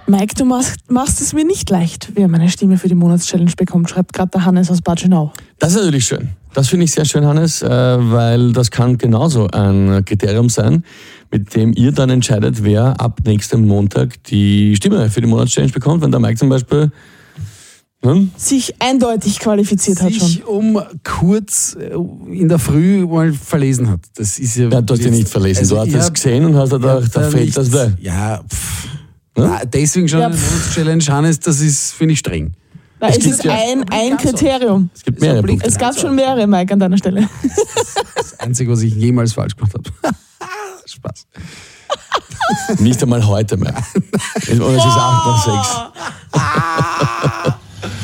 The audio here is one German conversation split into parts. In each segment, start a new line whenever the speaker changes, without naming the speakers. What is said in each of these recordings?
Mike, du machst es mir nicht leicht, wer meine Stimme für die Monatschallenge bekommt, schreibt gerade der Hannes aus Bad Schönau.
Das ist natürlich schön. Das finde ich sehr schön, Hannes, weil das kann genauso ein Kriterium sein, mit dem ihr dann entscheidet, wer ab nächstem Montag die Stimme für die Monatschallenge bekommt. Wenn der Mike zum Beispiel
sich eindeutig qualifiziert hat schon.
Sich kurz in der Früh mal verlesen hat. Das ist ja...
Du hast dich nicht verlesen. Also, du hast es gesehen und hast gedacht, da fehlt das da.
Ja, deswegen schon eine Challenge, Hannes, das ist, finde ich, streng.
Nein, es ist ein Kriterium.
Es gibt mehrere Punkte.
Es gab schon mehrere, Mike, an deiner Stelle.
Das Einzige, was ich jemals falsch gemacht habe. Spaß.
Nicht einmal heute mehr. Und es ist 8 nach 6.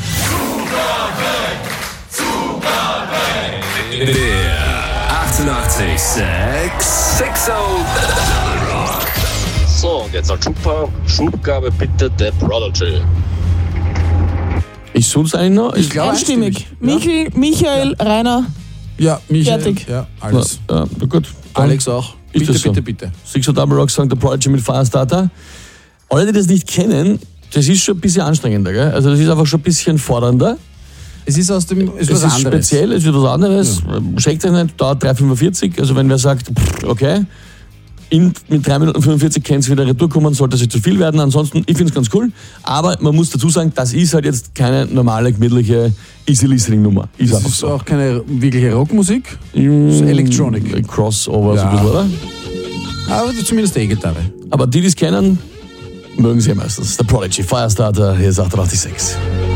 Der 88,6 Rock.
So, und jetzt als Schubgabe bitte der Prodigy.
Ist sonst eigentlich noch?
Ich glaube
einstimmig. Michael, Rainer.
Ja, Michael.
Fertig.
Ja, alles.
Ja, gut.
Alex auch. Bitte.
Sixo Double Rock Song, der Prodigy mit Firestarter. Alle, die das nicht kennen, das ist schon ein bisschen anstrengender, gell? Also das ist einfach schon ein bisschen fordernder.
Es ist was anderes.
Speziell, es ist was anderes. Ja. Schreckt euch nicht, dauert 3,45. Also wenn wer sagt, okay, mit 3 Minuten 45 kann es wieder retour kommen, sollte es nicht zu viel werden. Ansonsten, ich finde es ganz cool. Aber man muss dazu sagen, das ist halt jetzt keine normale, gemütliche Easy-Listening-Nummer.
Ist einfach so. Auch keine wirkliche Rockmusik. Das ist Electronic.
Crossover, so ein bisschen, oder?
Aber zumindest E-Gitarre.
Aber die es kennen, mögen sie ja meistens. Der Prodigy, Firestarter, hier ist 88,6.